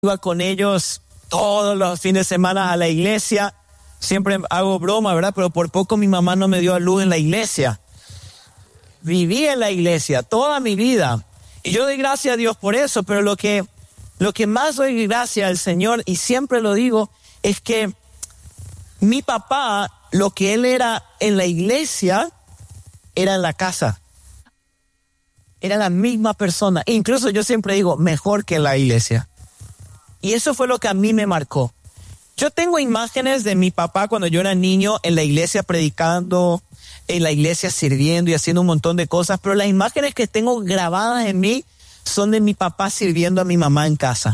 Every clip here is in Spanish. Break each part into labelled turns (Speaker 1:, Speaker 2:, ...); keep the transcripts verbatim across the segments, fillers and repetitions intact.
Speaker 1: iba con ellos todos los fines de semana a la iglesia. Siempre hago broma, ¿verdad? Pero por poco mi mamá no me dio a luz en la iglesia. Viví en la iglesia toda mi vida. Y yo doy gracias a Dios por eso, pero lo que, lo que más doy gracias al Señor, y siempre lo digo, es que mi papá, lo que él era en la iglesia, era en la casa. Era la misma persona. Incluso yo siempre digo, mejor que en la iglesia. Y eso fue lo que a mí me marcó. Yo tengo imágenes de mi papá cuando yo era niño en la iglesia predicando, en la iglesia sirviendo y haciendo un montón de cosas, pero las imágenes que tengo grabadas en mí son de mi papá sirviendo a mi mamá en casa.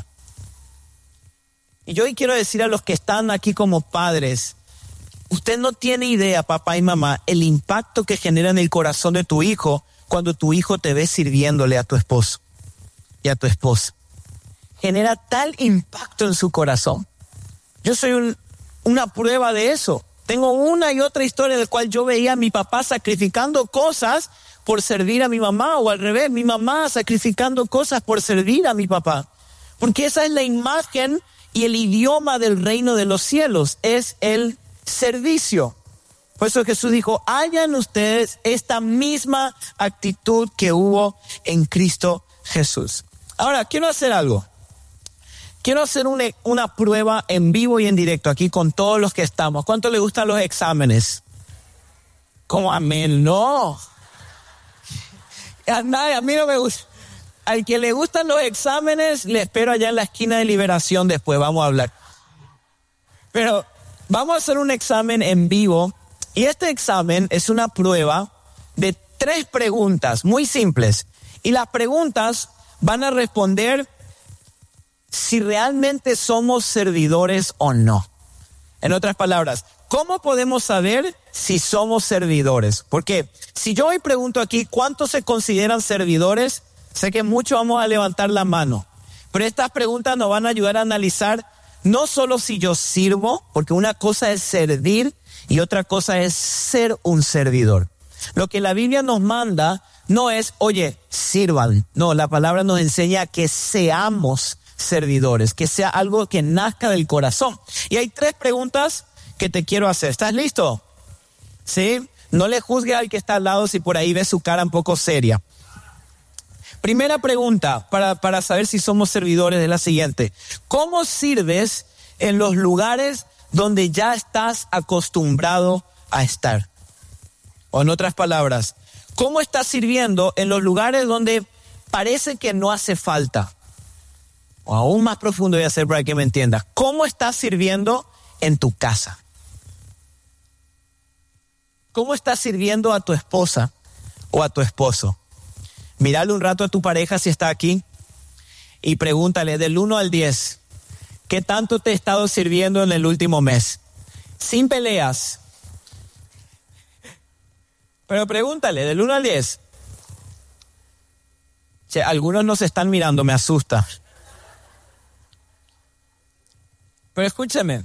Speaker 1: Y yo hoy quiero decir a los que están aquí como padres, usted no tiene idea, papá y mamá, el impacto que genera en el corazón de tu hijo cuando tu hijo te ve sirviéndole a tu esposo y a tu esposa. Genera tal impacto en su corazón. Yo soy un, una prueba de eso. Tengo una y otra historia en la cual yo veía a mi papá sacrificando cosas por servir a mi mamá, o al revés, mi mamá sacrificando cosas por servir a mi papá. Porque esa es la imagen y el idioma del reino de los cielos, es el servicio. Por eso Jesús dijo, hayan ustedes esta misma actitud que hubo en Cristo Jesús. Ahora, quiero hacer algo. Quiero hacer una, una prueba en vivo y en directo aquí con todos los que estamos. ¿Cuánto les gustan los exámenes? ¿Cómo amén? No. A nadie, a mí no me gusta. Al que le gustan los exámenes, le espero allá en la esquina de Liberación después, vamos a hablar. Pero vamos a hacer un examen en vivo. Y este examen es una prueba de tres preguntas muy simples. Y las preguntas van a responder si realmente somos servidores o no. En otras palabras, ¿cómo podemos saber si somos servidores? Porque si yo hoy pregunto aquí, ¿cuántos se consideran servidores? Sé que muchos vamos a levantar la mano. Pero estas preguntas nos van a ayudar a analizar no solo si yo sirvo, porque una cosa es servir y otra cosa es ser un servidor. Lo que la Biblia nos manda no es, oye, sirvan. No, la palabra nos enseña que seamos servidores, que sea algo que nazca del corazón. Y hay tres preguntas que te quiero hacer. ¿Estás listo? ¿Sí? No le juzgue al que está al lado si por ahí ves su cara un poco seria. Primera pregunta para, para saber si somos servidores es la siguiente. ¿Cómo sirves en los lugares donde ya estás acostumbrado a estar? O en otras palabras, ¿cómo estás sirviendo en los lugares donde parece que no hace falta? O aún más profundo voy a hacer para que me entiendas. ¿Cómo estás sirviendo en tu casa? ¿Cómo estás sirviendo a tu esposa o a tu esposo? Mírale un rato a tu pareja si está aquí y pregúntale del uno al diez, ¿qué tanto te he estado sirviendo en el último mes? Sin peleas. Pero pregúntale del uno al diez. Che, algunos nos están mirando, me asusta. Pero escúchame,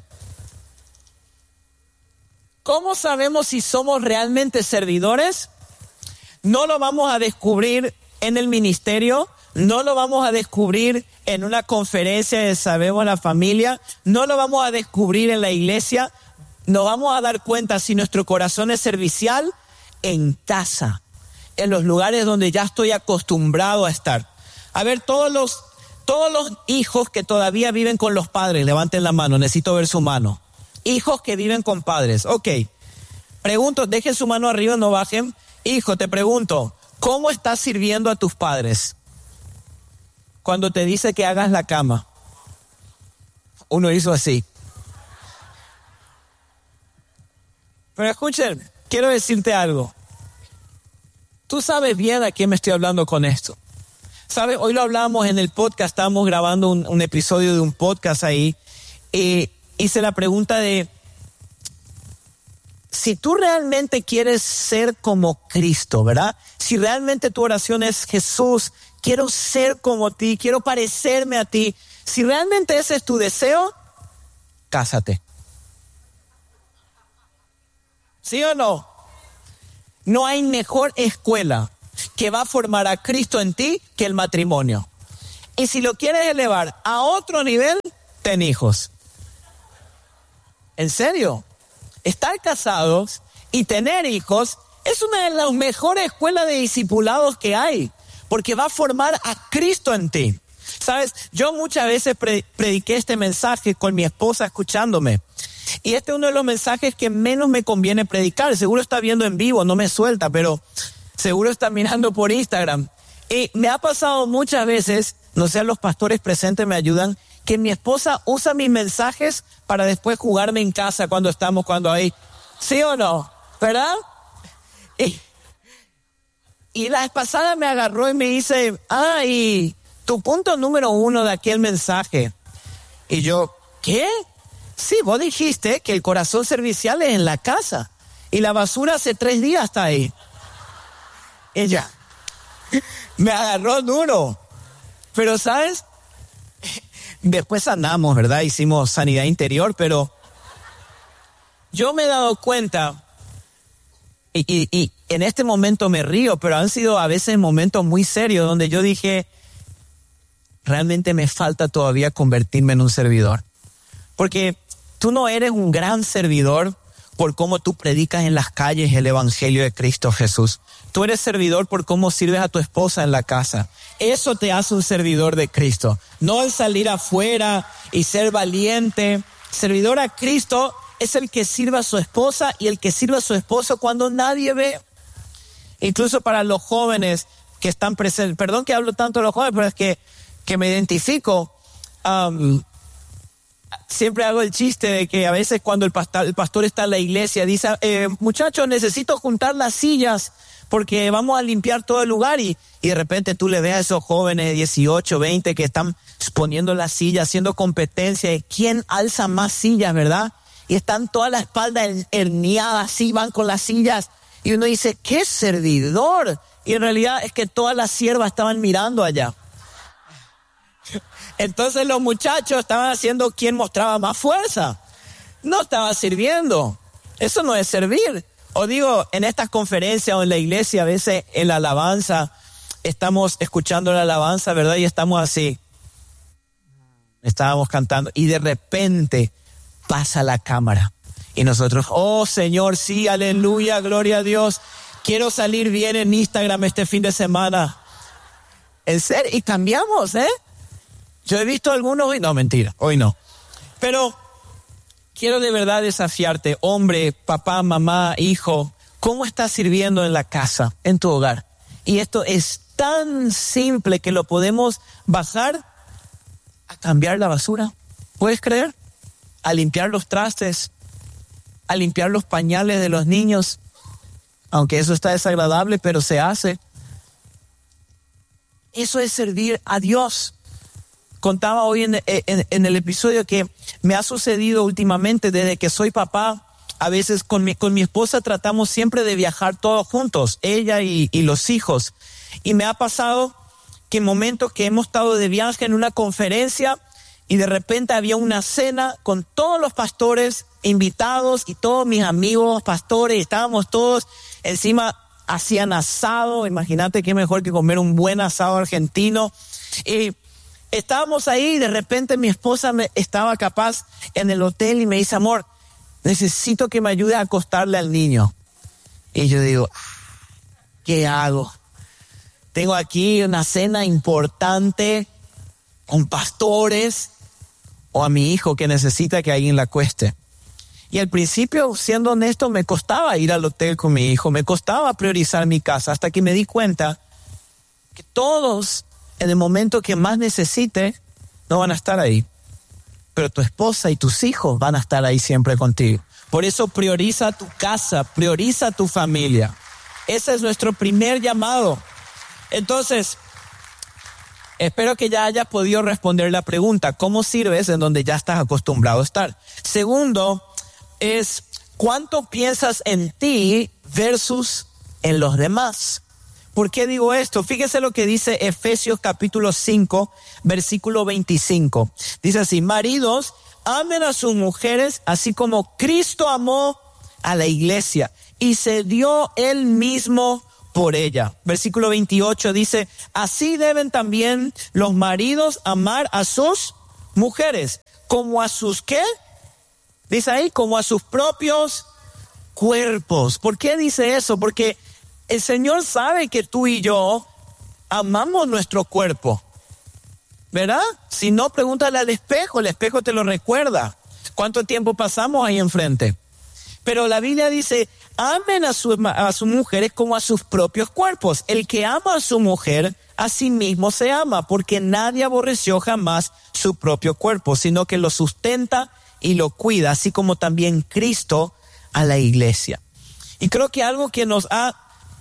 Speaker 1: ¿cómo sabemos si somos realmente servidores? No lo vamos a descubrir en el ministerio, no lo vamos a descubrir en una conferencia de Sabemos la Familia, no lo vamos a descubrir en la iglesia, nos vamos a dar cuenta si nuestro corazón es servicial en casa, en los lugares donde ya estoy acostumbrado a estar. A ver, todos los... Todos los hijos que todavía viven con los padres, levanten la mano, necesito ver su mano. Hijos que viven con padres, ok. Pregunto, dejen su mano arriba, no bajen. Hijo, te pregunto, ¿cómo estás sirviendo a tus padres? Cuando te dice que hagas la cama. Uno hizo así. Pero escuchen, quiero decirte algo. Tú sabes bien a quién me estoy hablando con esto. ¿Sabes? Hoy lo hablábamos en el podcast, estábamos grabando un, un episodio de un podcast ahí. Y hice la pregunta de, si tú realmente quieres ser como Cristo, ¿verdad? Si realmente tu oración es, Jesús, quiero ser como ti, quiero parecerme a ti. Si realmente ese es tu deseo, cásate. ¿Sí o no? No hay mejor escuela que va a formar a Cristo en ti que el matrimonio. Y si lo quieres elevar a otro nivel, ten hijos. ¿En serio? Estar casados y tener hijos es una de las mejores escuelas de discipulados que hay, porque va a formar a Cristo en ti. Sabes, yo muchas veces pre- prediqué este mensaje con mi esposa escuchándome. Y este es uno de los mensajes que menos me conviene predicar. Seguro está viendo en vivo, no me suelta, pero seguro está mirando por Instagram. Y me ha pasado muchas veces, no sé, los pastores presentes me ayudan, que mi esposa usa mis mensajes para después jugarme en casa cuando estamos, cuando hay, ¿sí o no? ¿Verdad? Y, y la vez pasada me agarró y me dice, ah, y tu punto número uno de aquel mensaje. Y yo, ¿qué? Sí, vos dijiste que el corazón servicial es en la casa y la basura hace tres días está ahí. Ella me agarró duro. Pero, ¿sabes? Después sanamos, ¿verdad? Hicimos sanidad interior, pero yo me he dado cuenta, y, y, y en este momento me río, pero han sido a veces momentos muy serios donde yo dije, realmente me falta todavía convertirme en un servidor. Porque tú no eres un gran servidor por cómo tú predicas en las calles el evangelio de Cristo Jesús. Tú eres servidor por cómo sirves a tu esposa en la casa. Eso te hace un servidor de Cristo. No el salir afuera y ser valiente. Servidor a Cristo es el que sirve a su esposa y el que sirve a su esposo cuando nadie ve. Incluso para los jóvenes que están presentes. Perdón que hablo tanto de los jóvenes, pero es que, que me identifico. Um, Siempre hago el chiste de que a veces cuando el pastor, el pastor está en la iglesia, dice, eh, muchachos, necesito juntar las sillas porque vamos a limpiar todo el lugar. Y, y de repente tú le ves a esos jóvenes de dieciocho, veinte que están poniendo las sillas, haciendo competencia de quién alza más sillas, ¿verdad? Y están toda la espalda herniada, así van con las sillas. Y uno dice, ¡qué servidor! Y en realidad es que todas las siervas estaban mirando allá. Entonces los muchachos estaban haciendo quien mostraba más fuerza. No estaba sirviendo. Eso no es servir. O digo, en estas conferencias o en la iglesia, a veces en la alabanza, estamos escuchando la alabanza, ¿verdad? Y estamos así. Estábamos cantando y de repente pasa la cámara. Y nosotros, oh Señor, sí, aleluya, gloria a Dios. Quiero salir bien en Instagram este fin de semana. En serio, y cambiamos, ¿eh? Yo he visto algunos hoy, no, mentira, hoy no. Pero quiero de verdad desafiarte, hombre, papá, mamá, hijo, ¿cómo estás sirviendo en la casa, en tu hogar? Y esto es tan simple que lo podemos bajar a cambiar la basura. ¿Puedes creer? A limpiar los trastes, a limpiar los pañales de los niños, aunque eso está desagradable, pero se hace. Eso es servir a Dios. Contaba hoy en, en, en el episodio que me ha sucedido últimamente desde que soy papá. A veces con mi, con mi esposa tratamos siempre de viajar todos juntos, ella y, y los hijos. Y me ha pasado que en momentos que hemos estado de viaje en una conferencia y de repente había una cena con todos los pastores invitados y todos mis amigos pastores, estábamos todos encima, hacían asado. Imagínate qué mejor que comer un buen asado argentino. Y estábamos ahí y de repente mi esposa me estaba capaz en el hotel y me dice, amor, necesito que me ayude a acostarle al niño. Y yo digo, ¿qué hago? Tengo aquí una cena importante con pastores o a mi hijo que necesita que alguien la acueste. Y al principio, siendo honesto, me costaba ir al hotel con mi hijo, me costaba priorizar mi casa hasta que me di cuenta que todos en el momento que más necesite, no van a estar ahí. Pero tu esposa y tus hijos van a estar ahí siempre contigo. Por eso prioriza tu casa, prioriza tu familia. Ese es nuestro primer llamado. Entonces, espero que ya hayas podido responder la pregunta, ¿cómo sirves en donde ya estás acostumbrado a estar? Segundo, es ¿cuánto piensas en ti versus en los demás? ¿Por qué digo esto? Fíjese lo que dice Efesios capítulo cinco, versículo veinticinco. Dice así, maridos, amen a sus mujeres, así como Cristo amó a la iglesia y se dio él mismo por ella. Versículo veintiocho dice, así deben también los maridos amar a sus mujeres, como a sus, ¿qué? Dice ahí, como a sus propios cuerpos. ¿Por qué dice eso? Porque el Señor sabe que tú y yo amamos nuestro cuerpo, ¿verdad? Si no, pregúntale al espejo, el espejo te lo recuerda. ¿Cuánto tiempo pasamos ahí enfrente? Pero la Biblia dice, amen a, su, a sus mujeres como a sus propios cuerpos. El que ama a su mujer, a sí mismo se ama, porque nadie aborreció jamás su propio cuerpo, sino que lo sustenta y lo cuida, así como también Cristo a la iglesia. Y creo que algo que nos ha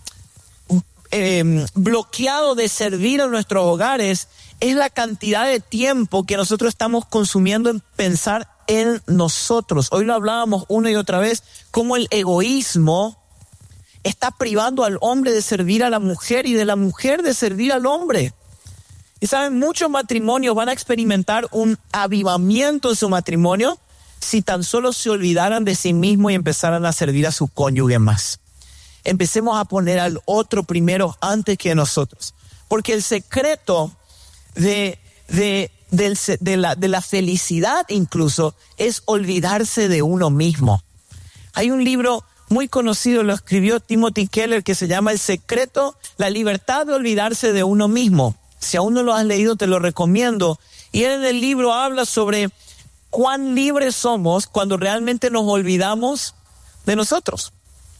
Speaker 1: eh, bloqueado de servir en nuestros hogares es la cantidad de tiempo que nosotros estamos consumiendo en pensar en nosotros. Hoy lo hablábamos una y otra vez, cómo el egoísmo está privando al hombre de servir a la mujer y de la mujer de servir al hombre. Y saben, muchos matrimonios van a experimentar un avivamiento en su matrimonio si tan solo se olvidaran de sí mismos y empezaran a servir a su cónyuge más. Empecemos a poner al otro primero antes que nosotros. Porque el secreto de, de, del, de, la, de la felicidad incluso es olvidarse de uno mismo. Hay un libro muy conocido, lo escribió Timothy Keller, que se llama El secreto, la libertad de olvidarse de uno mismo. Si aún no lo has leído, te lo recomiendo. Y él en el libro habla sobre cuán libres somos cuando realmente nos olvidamos de nosotros.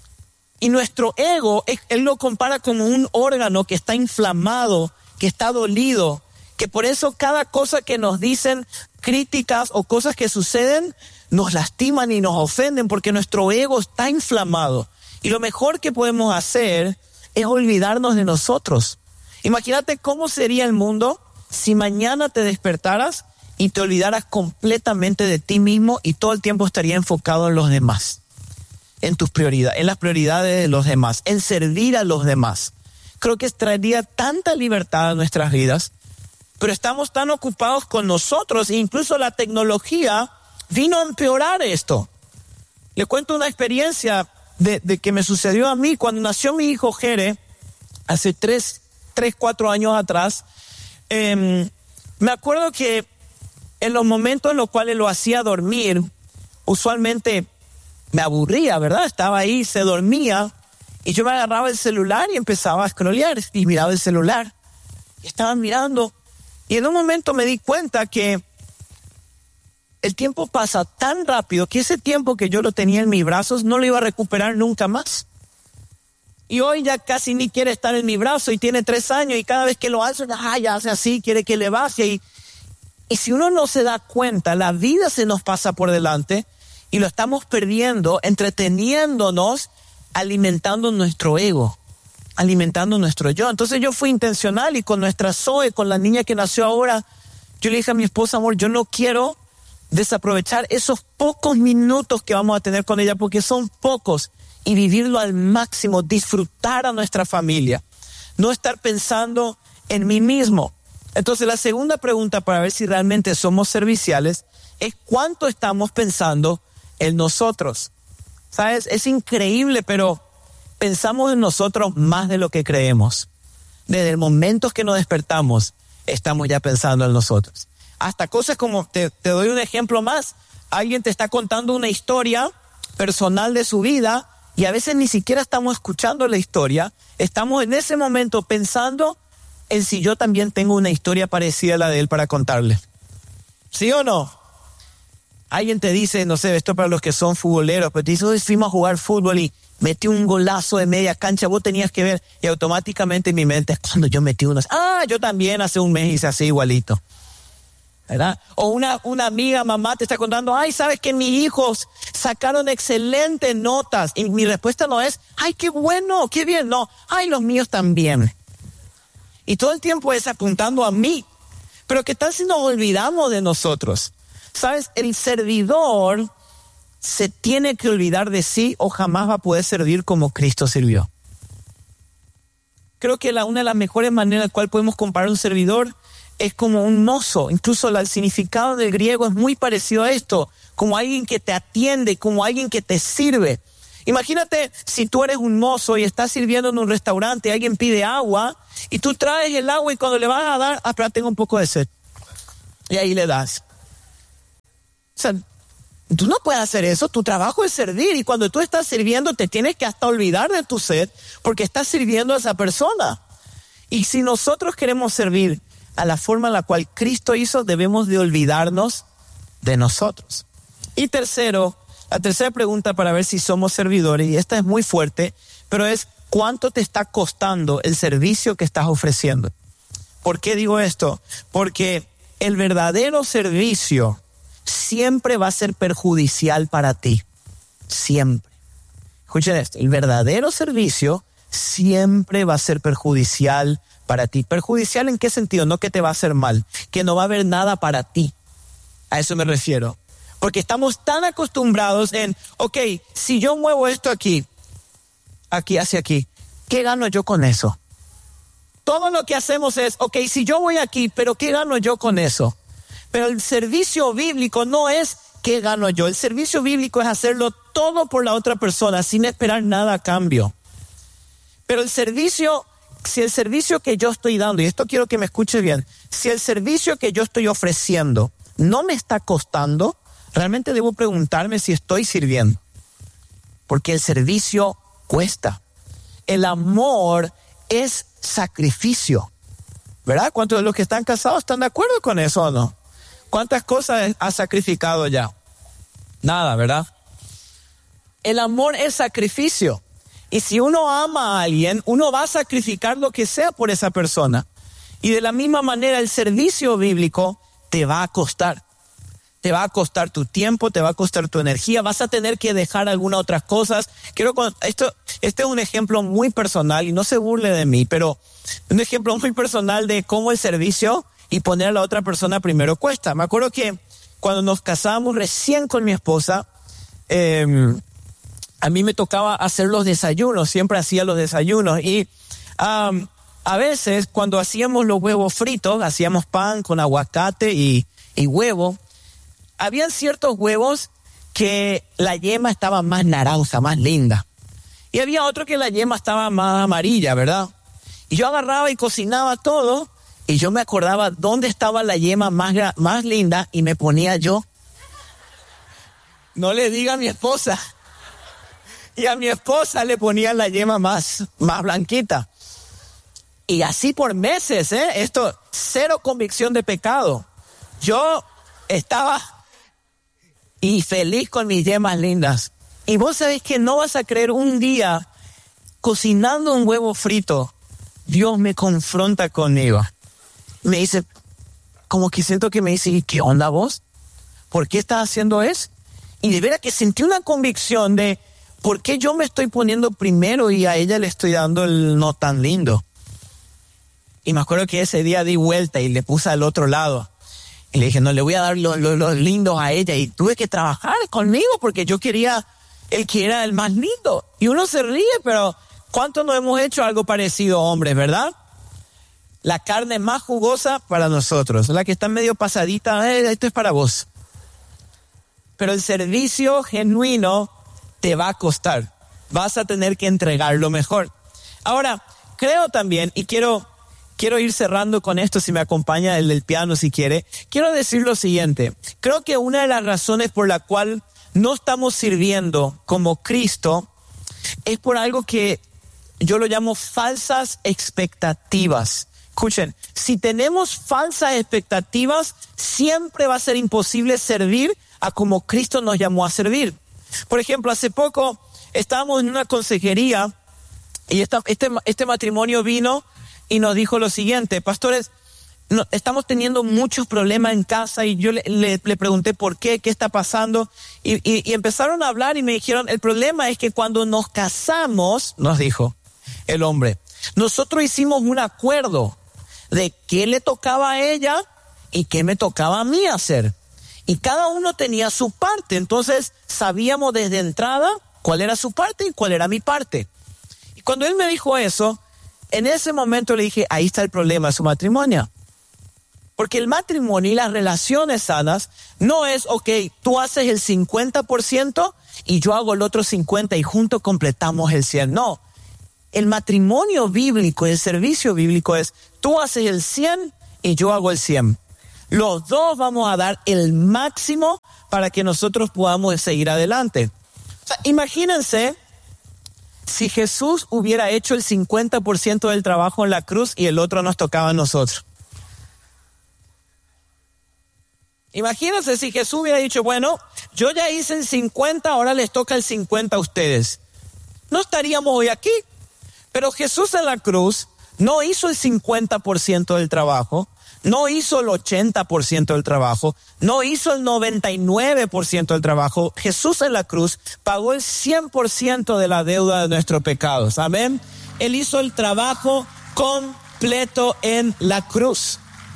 Speaker 1: Y nuestro ego, él lo compara como un órgano que está inflamado, que está dolido, que por eso cada cosa que nos dicen, críticas o cosas que suceden, nos lastiman y nos ofenden porque nuestro ego está inflamado. Y lo mejor que podemos hacer es olvidarnos de nosotros. Imagínate cómo sería el mundo si mañana te despertaras y te olvidaras completamente de ti mismo y todo el tiempo estaría enfocado en los demás, en tus prioridades, en las prioridades de los demás, en servir a los demás. Creo que traería tanta libertad a nuestras vidas, pero estamos tan ocupados con nosotros e incluso la tecnología vino a empeorar esto. Le cuento una experiencia de, de que me sucedió a mí cuando nació mi hijo Jere, hace tres, tres, cuatro años atrás. Eh, me acuerdo que en los momentos en los cuales lo hacía dormir, usualmente me aburría, ¿verdad? Estaba ahí, se dormía, y yo me agarraba el celular y empezaba a scrollear, y miraba el celular. Y estaba mirando, y en un momento me di cuenta que el tiempo pasa tan rápido que ese tiempo que yo lo tenía en mis brazos no lo iba a recuperar nunca más. Y hoy ya casi ni quiere estar en mi brazo y tiene tres años y cada vez que lo alzo, ah, ya hace así, quiere que le baje. Y, y si uno no se da cuenta, la vida se nos pasa por delante y lo estamos perdiendo, entreteniéndonos, alimentando nuestro ego, alimentando nuestro yo. Entonces yo fui intencional y con nuestra Zoe, con la niña que nació ahora, yo le dije a mi esposa, amor, yo no quiero desaprovechar esos pocos minutos que vamos a tener con ella porque son pocos y vivirlo al máximo, disfrutar a nuestra familia, no estar pensando en mí mismo. Entonces la segunda pregunta para ver si realmente somos serviciales es cuánto estamos pensando en nosotros. ¿Sabes? Es increíble, pero pensamos en nosotros más de lo que creemos. Desde el momento que nos despertamos, estamos ya pensando en nosotros. Hasta cosas como, te, te doy un ejemplo más, alguien te está contando una historia personal de su vida y a veces ni siquiera estamos escuchando la historia, estamos en ese momento pensando en si yo también tengo una historia parecida a la de él para contarle. ¿Sí o no? Alguien te dice, no sé, esto para los que son futboleros, pero te dice, hoy fuimos a jugar fútbol y metí un golazo de media cancha, vos tenías que ver, y automáticamente en mi mente es cuando yo metí unos, ah, yo también hace un mes hice así igualito. ¿Verdad? O una, una amiga, mamá te está contando, ay, sabes que mis hijos sacaron excelentes notas. Y mi respuesta no es, ay, qué bueno, qué bien. No, ay, los míos también. Y todo el tiempo es apuntando a mí. Pero ¿qué tal si nos olvidamos de nosotros? ¿Sabes? El servidor se tiene que olvidar de sí o jamás va a poder servir como Cristo sirvió. Creo que la, una de las mejores maneras en la cual podemos comparar un servidor es como un mozo. Incluso el significado del griego es muy parecido a esto, como alguien que te atiende, como alguien que te sirve. Imagínate si tú eres un mozo y estás sirviendo en un restaurante y alguien pide agua y tú traes el agua y cuando le vas a dar, ah, pero tengo un poco de sed. Y ahí le das. O sea, tú no puedes hacer eso, tu trabajo es servir y cuando tú estás sirviendo te tienes que hasta olvidar de tu sed porque estás sirviendo a esa persona. Y si nosotros queremos servir a la forma en la cual Cristo hizo, debemos de olvidarnos de nosotros. Y tercero, la tercera pregunta para ver si somos servidores, y esta es muy fuerte, pero es ¿cuánto te está costando el servicio que estás ofreciendo? ¿Por qué digo esto? Porque el verdadero servicio siempre va a ser perjudicial para ti. Siempre. Escuchen esto, el verdadero servicio siempre va a ser perjudicial para ti. ¿Perjudicial en qué sentido? No que te va a hacer mal, que no va a haber nada para ti. A eso me refiero. Porque estamos tan acostumbrados en, ok, si yo muevo esto aquí, aquí hacia aquí, ¿qué gano yo con eso? Todo lo que hacemos es, ok, si yo voy aquí, pero ¿qué gano yo con eso? Pero el servicio bíblico no es ¿qué gano yo? El servicio bíblico es hacerlo todo por la otra persona sin esperar nada a cambio. Pero el servicio, si el servicio que yo estoy dando, y esto quiero que me escuche bien, si el servicio que yo estoy ofreciendo no me está costando, realmente debo preguntarme si estoy sirviendo. Porque el servicio cuesta. El amor es sacrificio. ¿Verdad? ¿Cuántos de los que están casados están de acuerdo con eso o no? ¿Cuántas cosas has sacrificado ya? Nada, ¿verdad? El amor es sacrificio. Y si uno ama a alguien, uno va a sacrificar lo que sea por esa persona. Y de la misma manera el servicio bíblico te va a costar. Te va a costar tu tiempo, te va a costar tu energía, vas a tener que dejar algunas otras cosas. Quiero esto, este es un ejemplo muy personal y no se burle de mí, pero un ejemplo muy personal de cómo el servicio y poner a la otra persona primero cuesta. Me acuerdo que cuando nos casamos recién con mi esposa, eh, a mí me tocaba hacer los desayunos, siempre hacía los desayunos y um, a veces cuando hacíamos los huevos fritos, hacíamos pan con aguacate y, y huevo. Habían ciertos huevos que la yema estaba más naranja, más linda. Y había otro que la yema estaba más amarilla, ¿verdad? Y yo agarraba y cocinaba todo y yo me acordaba dónde estaba la yema más, más linda y me ponía yo. No le diga a mi esposa. Y a mi esposa le ponía la yema más, más blanquita. Y así por meses, ¿eh? Esto, cero convicción de pecado. Yo estaba... y feliz con mis yemas lindas. Y vos sabés que no vas a creer, un día, cocinando un huevo frito, Dios me confronta conmigo. Me dice, como que siento que me dice, ¿y qué onda vos? ¿Por qué estás haciendo eso? Y de veras que sentí una convicción de, ¿por qué yo me estoy poniendo primero y a ella le estoy dando el no tan lindo? Y me acuerdo que ese día di vuelta y le puse al otro lado. Y le dije, no, le voy a dar los lo, lo lindos a ella. Y tuve que trabajar conmigo porque yo quería el que era el más lindo. Y uno se ríe, pero ¿cuántos no hemos hecho algo parecido, hombres, verdad? La carne más jugosa para nosotros. La que está medio pasadita, eh, esto es para vos. Pero el servicio genuino te va a costar. Vas a tener que entregar lo mejor. Ahora, creo también, y quiero... Quiero ir cerrando con esto, si me acompaña el del piano si quiere. Quiero decir lo siguiente. Creo que una de las razones por la cual no estamos sirviendo como Cristo es por algo que yo lo llamo falsas expectativas. Escuchen, si tenemos falsas expectativas, siempre va a ser imposible servir a como Cristo nos llamó a servir. Por ejemplo, hace poco estábamos en una consejería y esta, este, este matrimonio vino y nos dijo lo siguiente: pastores, no, estamos teniendo muchos problemas en casa. Y yo le, le, le pregunté por qué, qué está pasando. Y, y, y empezaron a hablar y me dijeron, el problema es que cuando nos casamos, nos dijo el hombre, nosotros hicimos un acuerdo de qué le tocaba a ella y qué me tocaba a mí hacer. Y cada uno tenía su parte. Entonces sabíamos desde entrada cuál era su parte y cuál era mi parte. Y cuando él me dijo eso, en ese momento le dije, ahí está el problema de su matrimonio. Porque el matrimonio y las relaciones sanas no es, ok, tú haces el cincuenta por ciento y yo hago el otro cincuenta por ciento y juntos completamos el cien por ciento. No, el matrimonio bíblico, el servicio bíblico es, tú haces el cien por ciento y yo hago el cien por ciento. Los dos vamos a dar el máximo para que nosotros podamos seguir adelante. O sea, imagínense si Jesús hubiera hecho el cincuenta por ciento del trabajo en la cruz y el otro nos tocaba a nosotros. Imagínense si Jesús hubiera dicho, bueno, yo ya hice el cincuenta, ahora les toca el cincuenta a ustedes. No estaríamos hoy aquí. Pero Jesús en la cruz no hizo el cincuenta por ciento del trabajo, no hizo el ochenta por ciento del trabajo, no hizo el noventa y nueve por ciento del trabajo. Jesús en la cruz pagó el cien por ciento de la deuda de nuestros pecados. Amén. Él hizo el trabajo completo en la cruz.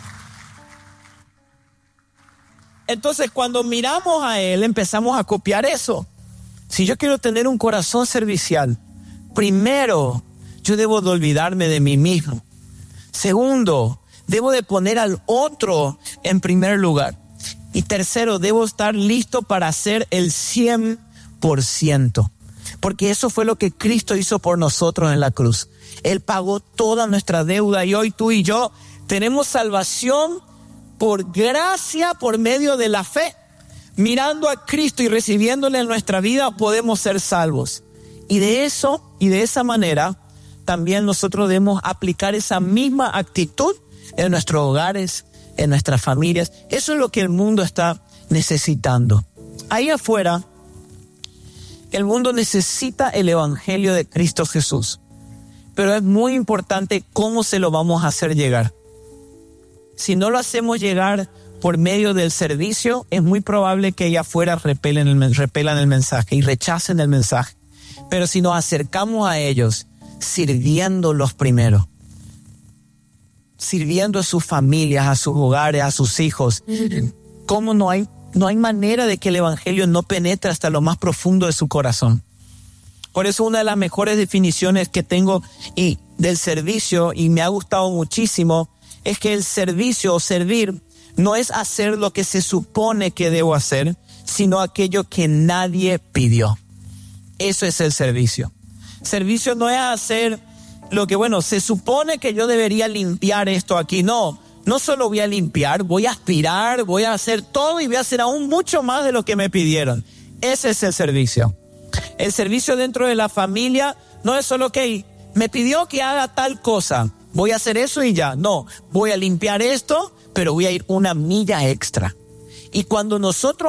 Speaker 1: Entonces, cuando miramos a Él, empezamos a copiar eso. Si yo quiero tener un corazón servicial, primero, yo debo de olvidarme de mí mismo. Segundo, debo de poner al otro en primer lugar. Y tercero, debo estar listo para hacer el cien por ciento. Porque eso fue lo que Cristo hizo por nosotros en la cruz. Él pagó toda nuestra deuda y hoy tú y yo tenemos salvación por gracia, por medio de la fe. Mirando a Cristo y recibiéndole en nuestra vida podemos ser salvos. Y de eso y de esa manera también nosotros debemos aplicar esa misma actitud en nuestros hogares, en nuestras familias. Eso es lo que el mundo está necesitando. Ahí afuera, el mundo necesita el evangelio de Cristo Jesús. Pero es muy importante cómo se lo vamos a hacer llegar. Si no lo hacemos llegar por medio del servicio, es muy probable que allá afuera repelen el, repelan el mensaje y rechacen el mensaje. Pero si nos acercamos a ellos, sirviéndolos primero, sirviendo a sus familias, a sus hogares, a sus hijos, ¿cómo no hay, no hay manera de que el evangelio no penetre hasta lo más profundo de su corazón? Por eso una de las mejores definiciones que tengo y del servicio, y me ha gustado muchísimo, es que el servicio o servir no es hacer lo que se supone que debo hacer, sino aquello que nadie pidió. Eso es el servicio. Servicio no es hacer lo que, bueno, se supone que yo debería limpiar esto aquí. No, no solo voy a limpiar, voy a aspirar, voy a hacer todo y voy a hacer aún mucho más de lo que me pidieron. Ese es el servicio. El servicio dentro de la familia no es solo que me pidió que haga tal cosa, voy a hacer eso y ya. No, voy a limpiar esto, pero voy a ir una milla extra. Y cuando nosotros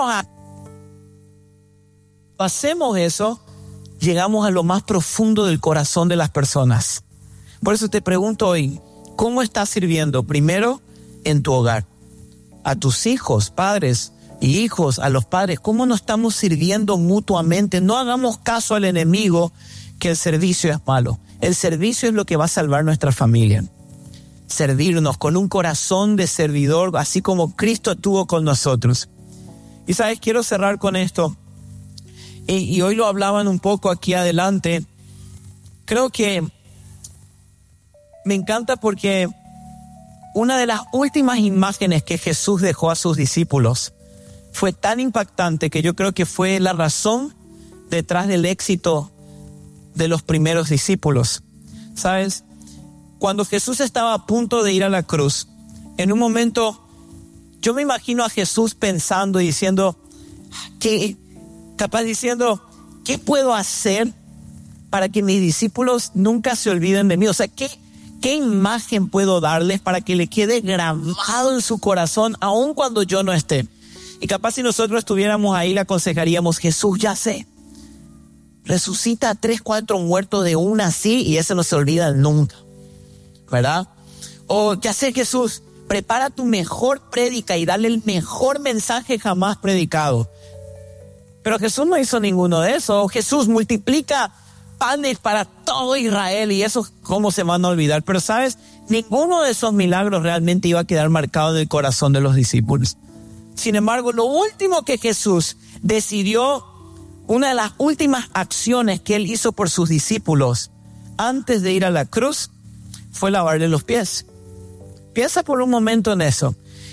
Speaker 1: hacemos eso, llegamos a lo más profundo del corazón de las personas. Por eso te pregunto hoy, ¿cómo estás sirviendo? Primero, en tu hogar. A tus hijos, padres y hijos, a los padres, ¿cómo nos estamos sirviendo mutuamente? No hagamos caso al enemigo que el servicio es malo. El servicio es lo que va a salvar nuestra familia. Servirnos con un corazón de servidor, así como Cristo tuvo con nosotros. Y sabes, quiero cerrar con esto. Y, y hoy lo hablaban un poco aquí adelante. Creo que me encanta porque una de las últimas imágenes que Jesús dejó a sus discípulos fue tan impactante que yo creo que fue la razón detrás del éxito de los primeros discípulos. ¿Sabes? Cuando Jesús estaba a punto de ir a la cruz, en un momento yo me imagino a Jesús pensando y diciendo, ¿qué? Capaz diciendo, ¿qué puedo hacer para que mis discípulos nunca se olviden de mí? O sea, ¿qué, qué imagen puedo darles para que le quede grabado en su corazón aun cuando yo no esté? Y capaz si nosotros estuviéramos ahí le aconsejaríamos, Jesús, ya sé, resucita a tres, cuatro muertos de una así y eso no se olvida nunca, ¿verdad? O ya sé, Jesús, prepara tu mejor prédica y dale el mejor mensaje jamás predicado. Pero Jesús no hizo ninguno de eso. Jesús multiplica panes para todo Israel y eso, ¿cómo se van a olvidar? Pero sabes, ninguno de esos milagros realmente iba a quedar marcado en el corazón de los discípulos. Sin embargo, lo último que Jesús decidió, una de las últimas acciones que él hizo por sus discípulos antes de ir a la cruz, fue lavarle los pies. Piensa por un momento en eso.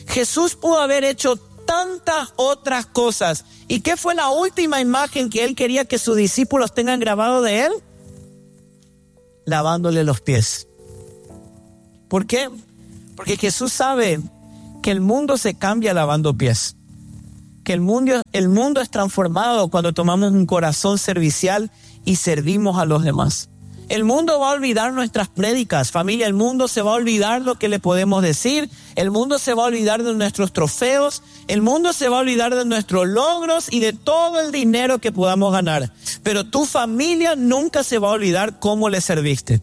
Speaker 1: Jesús pudo haber hecho tantas otras cosas. ¿Y qué fue la última imagen que él quería que sus discípulos tengan grabado de él? Lavándole los pies. ¿Por qué? Porque Jesús sabe que el mundo se cambia lavando pies. Que el mundo, el mundo es transformado cuando tomamos un corazón servicial y servimos a los demás. El mundo va a olvidar nuestras prédicas, familia. El mundo se va a olvidar lo que le podemos decir. El mundo se va a olvidar de nuestros trofeos. El mundo se va a olvidar de nuestros logros y de todo el dinero que podamos ganar. Pero tu familia nunca se va a olvidar cómo le serviste.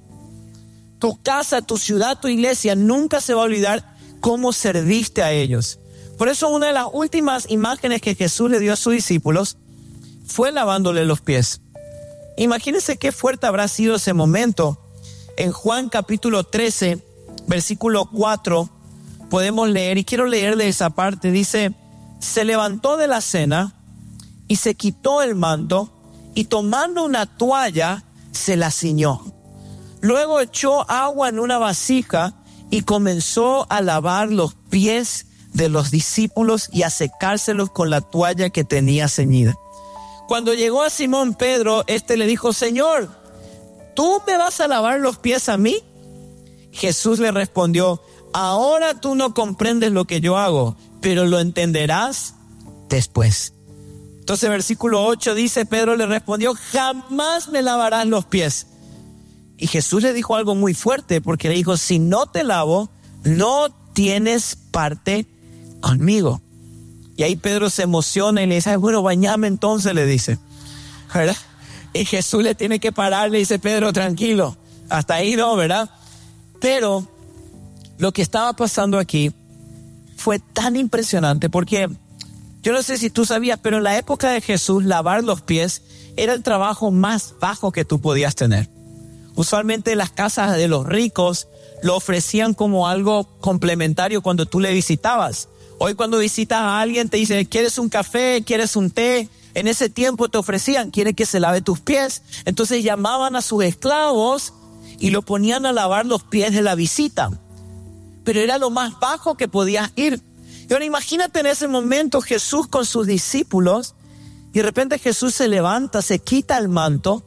Speaker 1: Tu casa, tu ciudad, tu iglesia nunca se va a olvidar cómo serviste a ellos. Por eso una de las últimas imágenes que Jesús le dio a sus discípulos fue lavándole los pies. Imagínense qué fuerte habrá sido ese momento. En Juan capítulo trece, versículo cuatro, podemos leer, y quiero leerle esa parte. Dice: se levantó de la cena y se quitó el manto y tomando una toalla se la ciñó. Luego echó agua en una vasija y comenzó a lavar los pies de los discípulos y a secárselos con la toalla que tenía ceñida. Cuando llegó a Simón Pedro, este le dijo: Señor, ¿tú me vas a lavar los pies a mí? Jesús le respondió: ahora tú no comprendes lo que yo hago, pero lo entenderás después. Entonces versículo ocho dice: Pedro le respondió: jamás me lavarás los pies. Y Jesús le dijo algo muy fuerte, porque le dijo: si no te lavo, no tienes parte conmigo. Y ahí Pedro se emociona y le dice: bueno, bañame entonces, le dice, ¿verdad? Y Jesús le tiene que parar, le dice: Pedro, tranquilo, hasta ahí no, ¿verdad? Pero lo que estaba pasando aquí fue tan impresionante, porque yo no sé si tú sabías, pero en la época de Jesús, lavar los pies era el trabajo más bajo que tú podías tener. Usualmente las casas de los ricos lo ofrecían como algo complementario cuando tú le visitabas. Hoy cuando visitas a alguien te dicen: ¿quieres un café? ¿Quieres un té? En ese tiempo te ofrecían: ¿quieres que se lave tus pies? Entonces llamaban a sus esclavos y lo ponían a lavar los pies de la visita. Pero era lo más bajo que podías ir. Y ahora imagínate en ese momento Jesús con sus discípulos, y de repente Jesús se levanta, se quita el manto,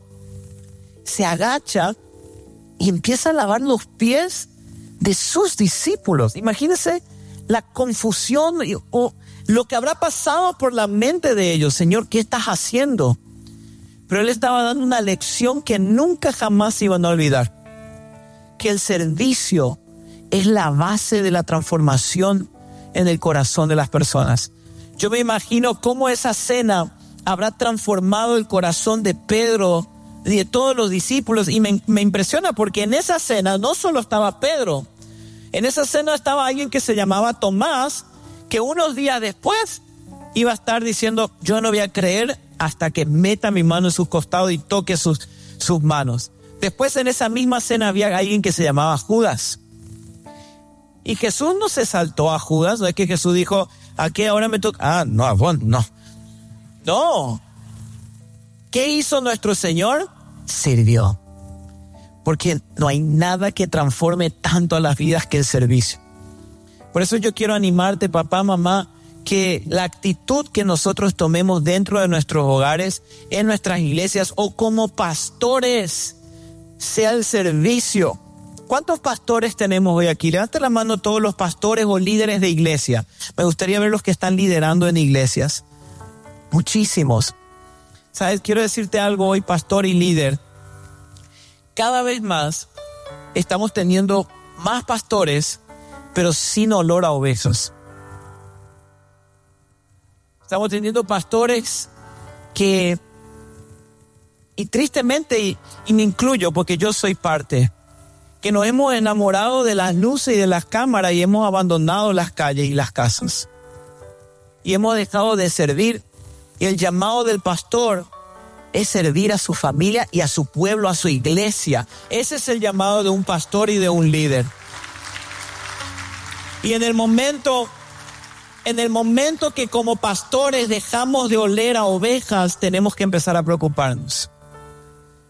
Speaker 1: se agacha y empieza a lavar los pies de sus discípulos. Imagínense la confusión o lo que habrá pasado por la mente de ellos. Señor, ¿qué estás haciendo? Pero él estaba dando una lección que nunca jamás iban a olvidar. Que el servicio es la base de la transformación en el corazón de las personas. Yo me imagino cómo esa cena habrá transformado el corazón de Pedro y de todos los discípulos. Y me, me impresiona porque en esa cena no solo estaba Pedro. En esa cena estaba alguien que se llamaba Tomás, que unos días después iba a estar diciendo: yo no voy a creer hasta que meta mi mano en su costado y toque sus, sus manos. Después en esa misma cena había alguien que se llamaba Judas. Y Jesús no se saltó a Judas. No es que Jesús dijo: ¿a qué ahora me toca? Ah, no, bueno, no. No. ¿Qué hizo nuestro Señor? Sirvió. Porque no hay nada que transforme tanto a las vidas que el servicio. Por eso yo quiero animarte, papá, mamá, que la actitud que nosotros tomemos dentro de nuestros hogares, en nuestras iglesias o como pastores, sea el servicio. ¿Cuántos pastores tenemos hoy aquí? Levanta la mano todos los pastores o líderes de iglesia. Me gustaría ver los que están liderando en iglesias. Muchísimos. ¿Sabes? Quiero decirte algo hoy, pastor y líder. Cada vez más estamos teniendo más pastores, pero sin olor a ovejas. Estamos teniendo pastores que, y tristemente, y, y me incluyo porque yo soy parte, que nos hemos enamorado de las luces y de las cámaras y hemos abandonado las calles y las casas. Y hemos dejado de servir. Y el llamado del pastor es servir a su familia y a su pueblo, a su iglesia. Ese es el llamado de un pastor y de un líder. Y en el momento, en el momento que como pastores dejamos de oler a ovejas, tenemos que empezar a preocuparnos.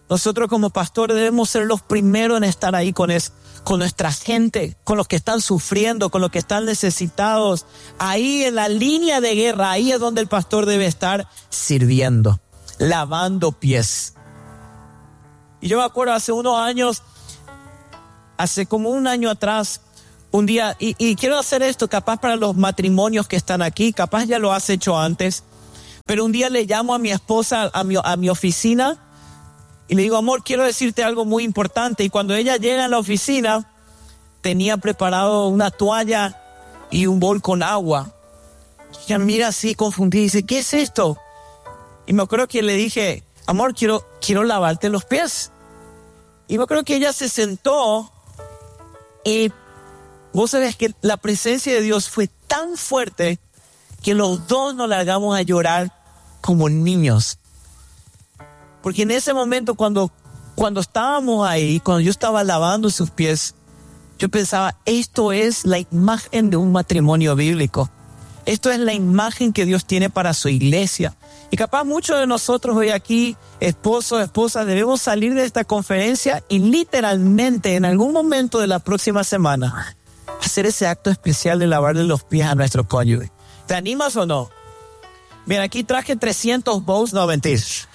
Speaker 1: Nosotros como pastores debemos ser los primeros en estar ahí con, es, con nuestra gente, con los que están sufriendo, con los que están necesitados. Ahí en la línea de guerra, ahí es donde el pastor debe estar sirviendo, lavando pies. Y yo me acuerdo hace unos años, hace como un año atrás, un día, y, y quiero hacer esto capaz para los matrimonios que están aquí, capaz ya lo has hecho antes, pero un día le llamo a mi esposa a mi, a mi oficina y le digo, amor, quiero decirte algo muy importante. Y cuando ella llega a la oficina, tenía preparado una toalla y un bol con agua. Ella mira así confundida y dice, ¿qué es esto? Y me acuerdo que le dije, amor, quiero, quiero lavarte los pies. Y me acuerdo que ella se sentó y vos sabés que la presencia de Dios fue tan fuerte que los dos nos largamos a llorar como niños. Porque en ese momento cuando, cuando estábamos ahí, cuando yo estaba lavando sus pies, yo pensaba, esto es la imagen de un matrimonio bíblico. Esto es la imagen que Dios tiene para su iglesia. Y capaz muchos de nosotros hoy aquí, esposos, esposas, debemos salir de esta conferencia y literalmente en algún momento de la próxima semana hacer ese acto especial de lavarle los pies a nuestro cónyuge. ¿Te animas o no? Mira, aquí traje trescientos bowls, no mentiras.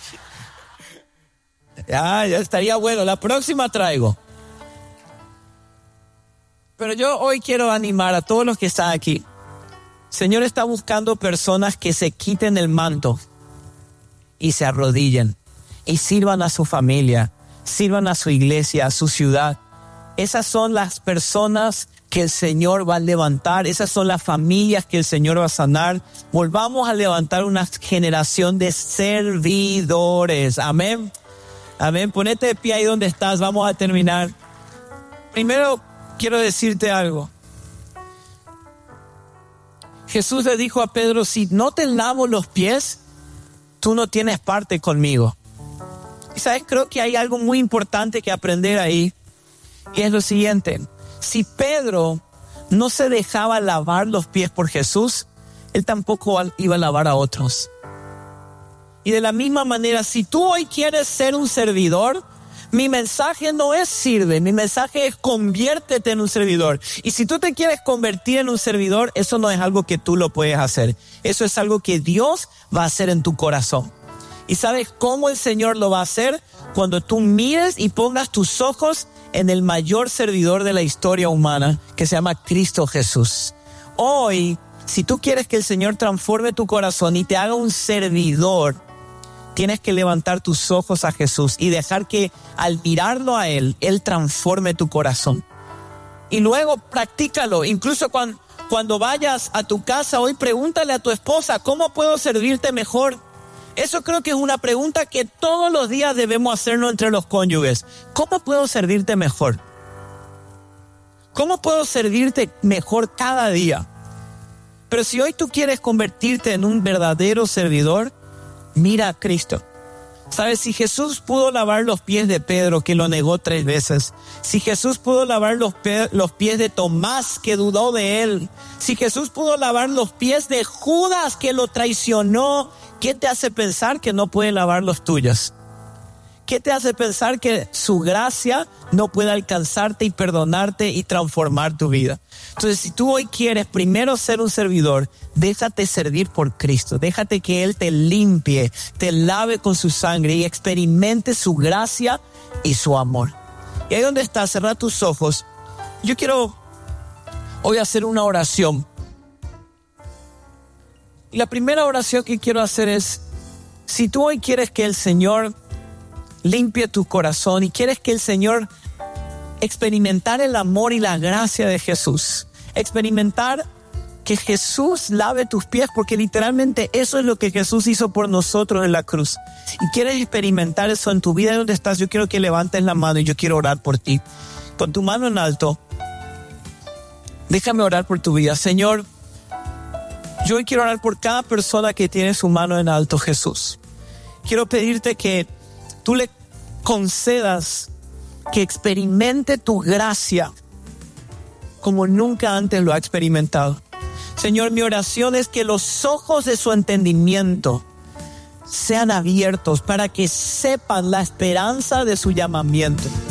Speaker 1: Ya, ya estaría bueno, la próxima traigo. Pero yo hoy quiero animar a todos los que están aquí. El Señor está buscando personas que se quiten el manto y se arrodillen y sirvan a su familia, sirvan a su iglesia, a su ciudad. Esas son las personas que el Señor va a levantar, esas son las familias que el Señor va a sanar. Volvamos a levantar una generación de servidores. Amén. Amén. Ponete de pie ahí donde estás. Vamos a terminar. Primero quiero decirte algo. Jesús le dijo a Pedro, si no te lavo los pies, tú no tienes parte conmigo. Y sabes, creo que hay algo muy importante que aprender ahí. Y es lo siguiente. Si Pedro no se dejaba lavar los pies por Jesús, él tampoco iba a lavar a otros. Y de la misma manera, si tú hoy quieres ser un servidor, mi mensaje no es sirve, mi mensaje es conviértete en un servidor. Y si tú te quieres convertir en un servidor, eso no es algo que tú lo puedes hacer. Eso es algo que Dios va a hacer en tu corazón. ¿Y sabes cómo el Señor lo va a hacer? Cuando tú mires y pongas tus ojos en el mayor servidor de la historia humana, que se llama Cristo Jesús. Hoy, si tú quieres que el Señor transforme tu corazón y te haga un servidor, tienes que levantar tus ojos a Jesús y dejar que al mirarlo a Él, Él transforme tu corazón. Y luego practícalo. Incluso cuando, cuando vayas a tu casa hoy, pregúntale a tu esposa, ¿cómo puedo servirte mejor? Eso creo que es una pregunta que todos los días debemos hacernos entre los cónyuges. ¿Cómo puedo servirte mejor? ¿Cómo puedo servirte mejor cada día? Pero si hoy tú quieres convertirte en un verdadero servidor, mira a Cristo. ¿Sabes? Si Jesús pudo lavar los pies de Pedro, que lo negó tres veces. Si Jesús pudo lavar los, pe- los pies de Tomás, que dudó de él. Si Jesús pudo lavar los pies de Judas, que lo traicionó. ¿Qué te hace pensar que no puede lavar los tuyos? ¿Qué te hace pensar que su gracia no puede alcanzarte y perdonarte y transformar tu vida? Entonces, si tú hoy quieres primero ser un servidor, déjate servir por Cristo. Déjate que Él te limpie, te lave con su sangre y experimente su gracia y su amor. Y ahí donde estás, cerra tus ojos. Yo quiero hoy hacer una oración. Y la primera oración que quiero hacer es, si tú hoy quieres que el Señor limpie tu corazón y quieres que el Señor experimentar el amor y la gracia de Jesús, experimentar que Jesús lave tus pies, porque literalmente eso es lo que Jesús hizo por nosotros en la cruz, y quieres experimentar eso en tu vida donde estás, yo quiero que levantes la mano y yo quiero orar por ti. Con tu mano en alto, déjame orar por tu vida. Señor, yo hoy quiero orar por cada persona que tiene su mano en alto, Jesús. Quiero pedirte que tú le concedas que experimente tu gracia como nunca antes lo ha experimentado. Señor, mi oración es que los ojos de su entendimiento sean abiertos para que sepan la esperanza de su llamamiento.